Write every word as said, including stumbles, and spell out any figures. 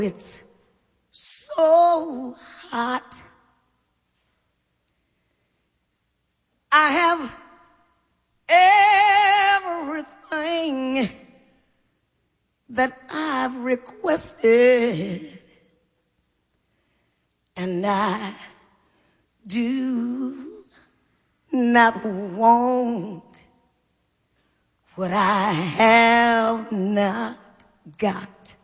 It's so hot. I have everything that I've requested, and I do not want what I have not got.